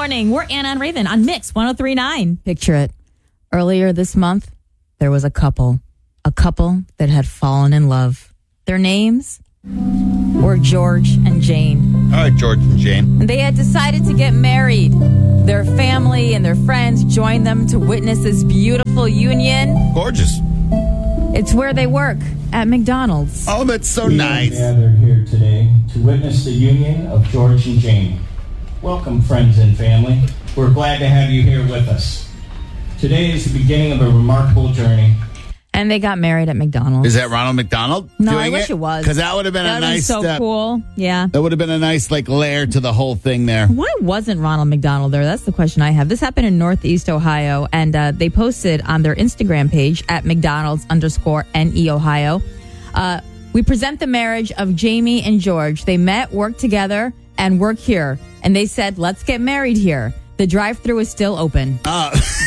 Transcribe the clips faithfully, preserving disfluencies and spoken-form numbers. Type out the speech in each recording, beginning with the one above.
morning. We're Anna and Raven on Mix one oh three point nine. Picture it. Earlier this month, there was a couple. A couple that had fallen in love. Their names were George and Jane. All right, George and Jane. And they had decided to get married. Their family and their friends joined them to witness this beautiful union. Gorgeous. It's where they work, at McDonald's. Oh, that's so we nice. We are gathered here today to witness the union of George and Jane. Welcome, friends and family. We're glad to have you here with us. Today is the beginning of a remarkable journey. And they got married at McDonald's. Is that Ronald McDonald No, doing I wish it, it was. Because that would have been that a nice been so step. cool. Yeah. That would have been a nice like layer to the whole thing there. Why wasn't Ronald McDonald there? That's the question I have. This happened in Northeast Ohio, and uh, they posted on their Instagram page at McDonald's underscore N E Ohio. Uh, we present the marriage of Jamie and George. They met, worked together, and work here. And they said, let's get married here. The drive-thru is still open. Uh,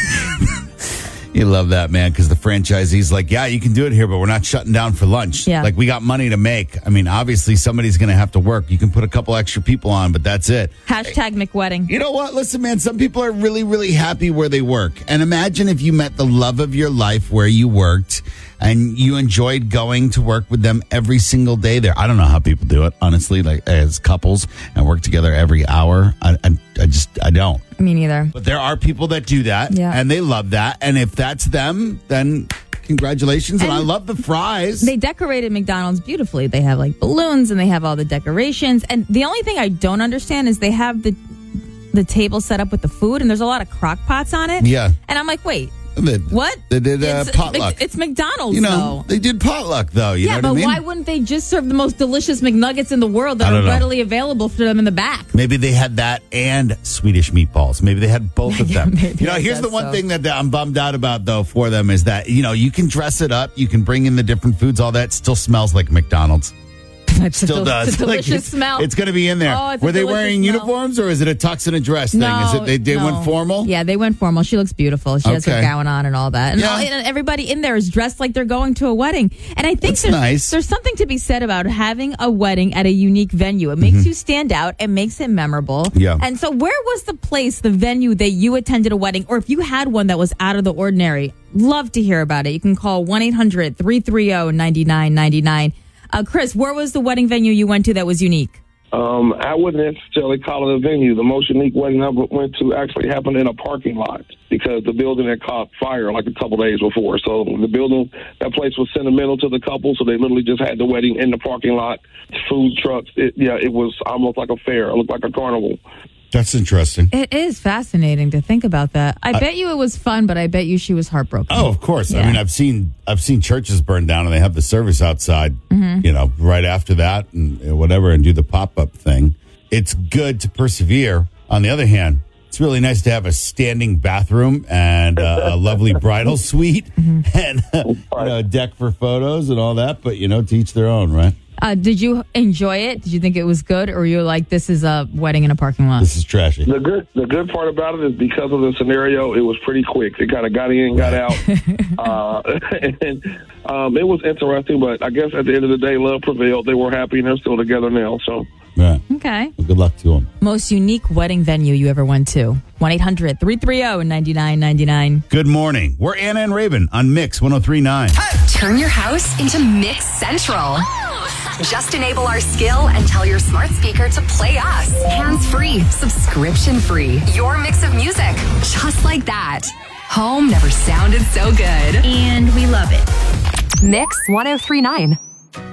you love that, man, because the franchisee's like, yeah, you can do it here, but we're not shutting down for lunch. Yeah. Like, we got money to make. I mean, obviously, somebody's going to have to work. You can put a couple extra people on, but that's it. Hashtag McWedding. You know what? Listen, man, some people are really, really happy where they work. And imagine if you met the love of your life where you worked and you enjoyed going to work with them every single day there. I don't know how people do it, honestly, like as couples and work together every hour. I, I, I just, I don't. Me neither. But there are people that do that, Yeah. and they love that. And if that's them, then congratulations. And, And I love the fries. They decorated McDonald's beautifully. They have like balloons and they have all the decorations. And the only thing I don't understand is they have the the table set up with the food, and there's a lot of crock pots on it. Yeah. And I'm like, wait, They- what? They did uh, it's, potluck. It's, it's McDonald's, you know, though. they did potluck, though. You yeah, know but what I mean? why wouldn't they just serve the most delicious McNuggets in the world that I are don't know. readily available for them in the back? Maybe they had that and Swedish meatballs. Maybe they had both of Yeah, them. maybe, You know, I here's the guess one so. thing that, that I'm bummed out about, though, for them is that, you know, you can dress it up. You can bring in the different foods. All that still smells like McDonald's. It's a Still del- does. It's a Like, delicious it's, smell. It's going to be in there. Oh, it's a Were they delicious wearing smell. uniforms or is it a tux and a dress thing? No, is it they, they no. went formal? Yeah, they went formal. She looks beautiful. She has her Okay. gown on and all that. And, Yeah. all, and everybody in there is dressed like they're going to a wedding. And I think That's there's, nice. there's something to be said about having a wedding at a unique venue. It makes Mm-hmm. you stand out. It makes it memorable. Yeah. And so where was the place, the venue that you attended a wedding, or if you had one that was out of the ordinary? Love to hear about it. You can call one eight hundred three three zero nine nine nine nine. Uh, Chris, where was the wedding venue you went to that was unique? Um, I wouldn't necessarily call it a venue. The most unique wedding I went to actually happened in a parking lot because the building had caught fire like a couple days before. So the building, that place was sentimental to the couple, so they literally just had the wedding in the parking lot. Food trucks, it, yeah, it was almost like a fair. It looked like a carnival. That's interesting. It is fascinating to think about that. I, bet you it was fun, but I bet you she was heartbroken. Oh, of course. I Yeah. mean, I've seen I've seen churches burn down and they have the service outside, Mm-hmm. you know, right after that and whatever and do the pop-up thing. It's good to persevere. On the other hand, it's really nice to have a standing bathroom and uh, a lovely bridal suite Mm-hmm. and uh, you know, a deck for photos and all that. But, you know, to each their own, right? Uh, did you enjoy it? Did you think it was good, or were you like, this is a wedding in a parking lot? This is trashy. The good the good part about it is because of the scenario, it was pretty quick. It kind of got in, got out. uh, and um, it was interesting, but I guess at the end of the day, love prevailed. They were happy, and they're still together now. So, Right. Okay. Well, good luck to them. Most unique wedding venue you ever went to? one eight hundred three three zero nine nine nine nine. Good morning. We're Anna and Raven on Mix one oh three point nine. Turn your house into Mix Central. Just enable our skill and tell your smart speaker to play us. Hands-free, subscription-free. Your mix of music, just like that. Home never sounded so good. And we love it. Mix one oh three point nine.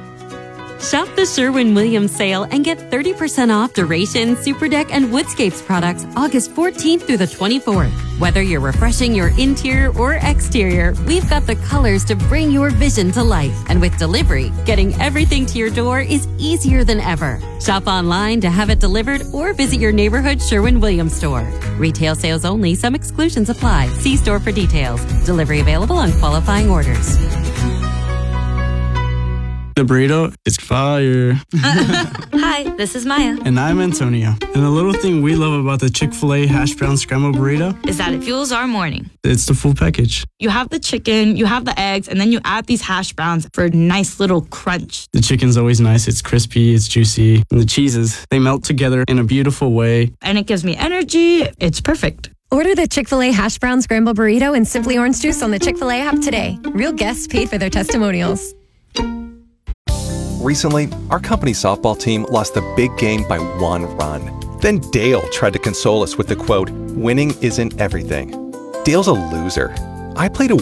Shop the Sherwin-Williams sale and get thirty percent off Duration, Superdeck, and Woodscapes products August fourteenth through the twenty-fourth. Whether you're refreshing your interior or exterior, we've got the colors to bring your vision to life. And with delivery, getting everything to your door is easier than ever. Shop online to have it delivered or visit your neighborhood Sherwin-Williams store. Retail sales only. Some exclusions apply. See store for details. Delivery available on qualifying orders. The burrito is fire. Hi, this is Maya. And I'm Antonio. And the little thing we love about the Chick-fil-A hash brown scrambled burrito is that it fuels our morning. It's the full package. You have the chicken, you have the eggs, and then you add these hash browns for a nice little crunch. The chicken's always nice. It's crispy, it's juicy. And the cheeses, they melt together in a beautiful way. And it gives me energy. It's perfect. Order the Chick-fil-A hash brown scrambled burrito and Simply Orange Juice on the Chick-fil-A app today. Real guests paid for their testimonials. Recently, our company softball team lost the big game by one run. Then Dale tried to console us with the quote, "Winning isn't everything." Dale's a loser. I played a